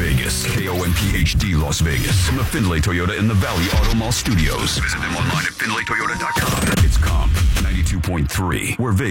Vegas. KOMPHD Las Vegas. From the Findlay Toyota in the Valley Auto Mall Studios. Visit them online at findlaytoyota.com. It's Comp 92.3, where Vegas